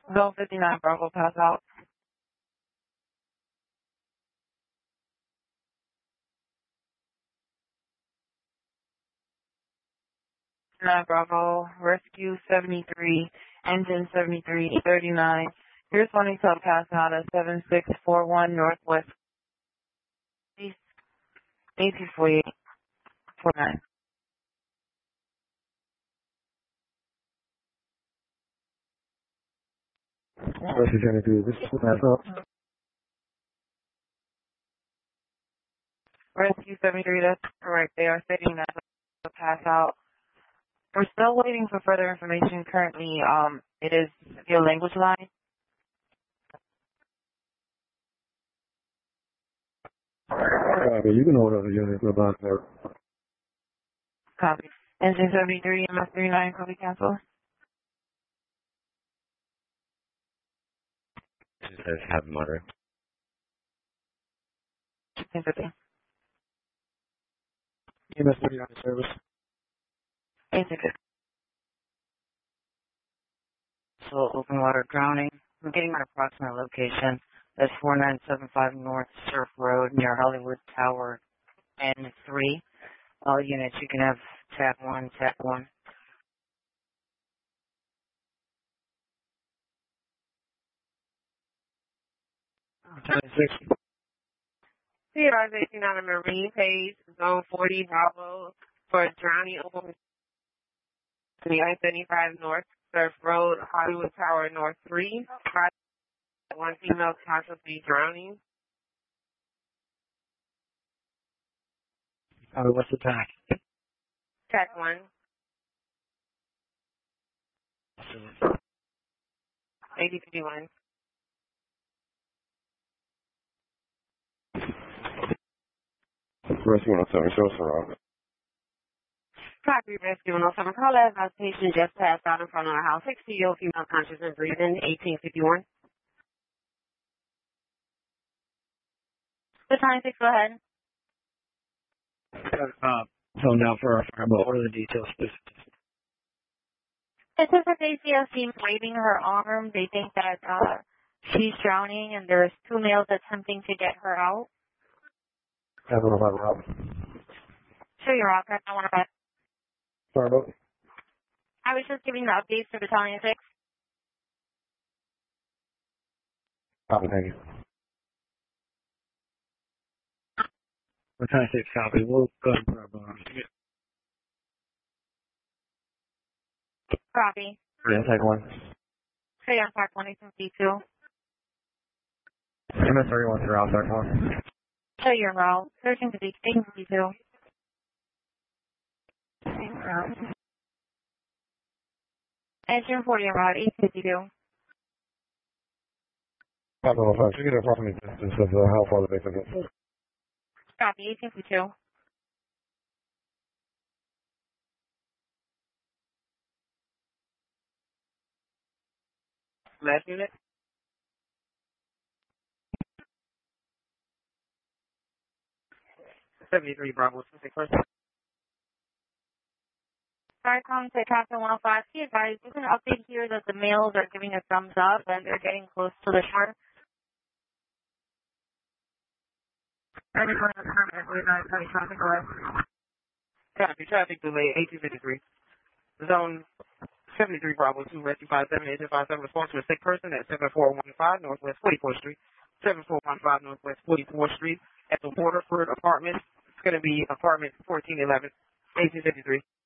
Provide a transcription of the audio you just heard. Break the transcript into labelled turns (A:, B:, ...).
A: Zone 59, Bravo, pass out. 9 Bravo, Rescue 73, Engine 7339. Here's 20 Club passing out at 7641 Northwest East, 1848, 49.
B: Rescue 73, this is pass out.
A: Rescue 73, that's correct. They are stating that the pass out. We're still waiting for further information. Currently, it is your language line.
B: You can order the unit about there.
A: Copy. Engine 73, MS 39, copy cancel.
C: It says have moderate.
A: 1050.
B: EMS 39 service.
A: 850.
D: So open water drowning. I'm getting my approximate location. That's 4975 North Surf Road near Hollywood Tower N3. All units, you can have tab 1, tab 1.
E: CR 18 on the Marine page, Zone 40 Bravo for drowning over the I-75 North Surf Road, Hollywood Tower North 3. 1 female casualty drowning.
B: What's the time?
E: Tag 1. 8051.
B: Rescue 107, show us around.
E: Copy Rescue 107. Call as our patient just passed out in front of our house. 60-year-old female conscious and breathing, 1851.
A: The time, 6, go ahead.
B: Phone down for our fire, but what are the details, please?
A: It says that they see a female waving her arm. They think that she's drowning, and there's 2 males attempting to get her out.
B: Have one about Rob.
A: Sure, you're all correct. I want to.
B: Fireboat.
A: I was just giving the updates to Battalion 6.
B: Copy, thank you. Battalion 6, copy. We'll go ahead and put our bombs.
A: Copy.
B: Yeah, take 1.
A: Sure, you're on Park 152.
B: MS 31 through out, take 1.
A: Sure, you're route. 1352. Engine 40 route, 852.
B: Copy 105. Should get an approximate distance of how far the victim is.
A: Copy, 1852.
E: Last unit.
D: .73 Bravo, 61st.
A: Starcom to Captain 105. Be advised, there's an update here that the males are giving a thumbs up and they're getting close to the shore. Anyone in the permit, we're not heavy traffic away.
E: Copy. Traffic delay, 1853. Zone 73 Bravo 2, Rescue 57, Agent 57, response to a sick person at 7415 Northwest 44th Street, 7415 Northwest 44th Street at the Waterford Apartments. It's going to be apartment 1411, 1853.